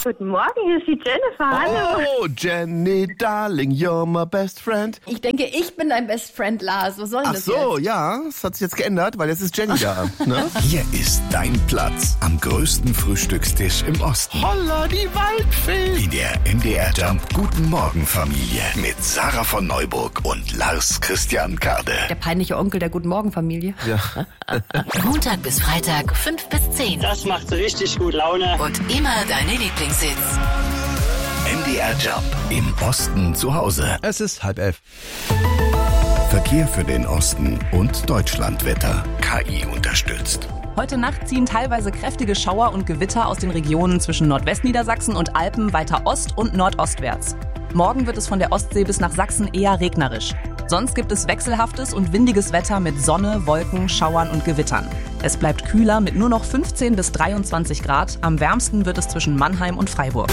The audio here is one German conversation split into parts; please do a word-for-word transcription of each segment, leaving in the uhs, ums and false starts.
Guten Morgen, hier ist die Jennifer. Hallo. Oh, Jenny, darling, you're my best friend. Ich denke, ich bin dein Best Friend, Lars. Was soll denn Ach das so, jetzt? ja, das hat sich jetzt geändert, weil jetzt ist Jenny da. Ne? Hier ist dein Platz am größten Frühstückstisch im Osten. Holla, die Waldfee. In der M D R Jump Guten Morgen Familie mit Sarah von Neuburg und Lars Christian Kade. Der peinliche Onkel der Guten Morgen Familie. Ja. Montag bis Freitag, fünf bis zehn. Das macht richtig gut Laune. Und immer deine Lieblingshits. M D R Jump im Osten zu Hause. Es ist halb elf. Verkehr für den Osten und Deutschlandwetter. K I unterstützt. Heute Nacht ziehen teilweise kräftige Schauer und Gewitter aus den Regionen zwischen Nordwestniedersachsen und Alpen weiter ost- und nordostwärts. Morgen wird es von der Ostsee bis nach Sachsen eher regnerisch. Sonst gibt es wechselhaftes und windiges Wetter mit Sonne, Wolken, Schauern und Gewittern. Es bleibt kühler mit nur noch fünfzehn bis dreiundzwanzig Grad. Am wärmsten wird es zwischen Mannheim und Freiburg.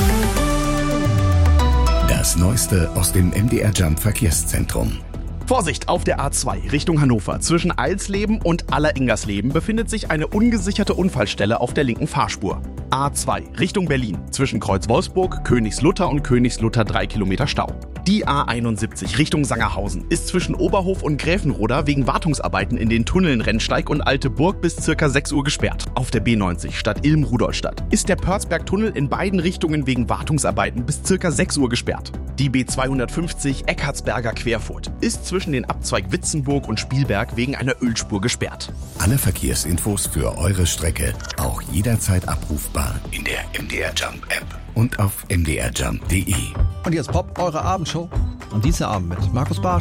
Das Neueste aus dem M D R Jump Verkehrszentrum. Vorsicht, auf der A zwei Richtung Hannover. Zwischen Eilsleben und Alleringersleben befindet sich eine ungesicherte Unfallstelle auf der linken Fahrspur. A zwei Richtung Berlin. Zwischen Kreuz Wolfsburg, Königslutter und Königslutter drei Kilometer Stau. Die A einundsiebzig Richtung Sangerhausen ist zwischen Oberhof und Gräfenroda wegen Wartungsarbeiten in den Tunneln Rennsteig und Alte Burg bis circa sechs Uhr gesperrt. Auf der B neunzig Stadt Ilm-Rudolstadt ist der Pörzberg-Tunnel in beiden Richtungen wegen Wartungsarbeiten bis circa sechs Uhr gesperrt. Die B zweihundertfünfzig Eckartsberger Querfurt ist zwischen den Abzweig Witzenburg und Spielberg wegen einer Ölspur gesperrt. Alle Verkehrsinfos für eure Strecke auch jederzeit abrufbar in der M D R Jump App und auf m d r jump punkt d e. Und jetzt Pop, eure Abendshow. Und diese Abend mit Markus Barsch.